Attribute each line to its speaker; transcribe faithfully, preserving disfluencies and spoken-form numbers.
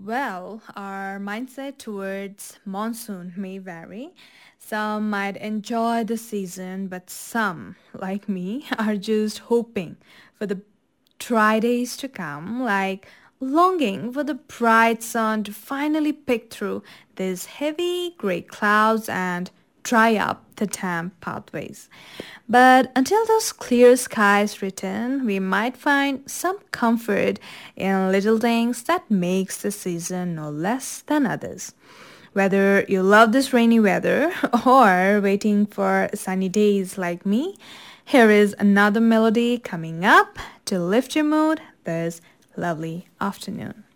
Speaker 1: Well, our mindset towards monsoon may vary. Some might enjoy the season, but some, like me, are just hoping for the dry days to come, like longing for the bright sun to finally pick through these heavy gray clouds and dry up the damp pathways. But until those clear skies return, we might find some comfort in little things that makes the season no less than others. Whether you love this rainy weather or waiting for sunny days like me, here is another melody coming up to lift your mood this lovely afternoon.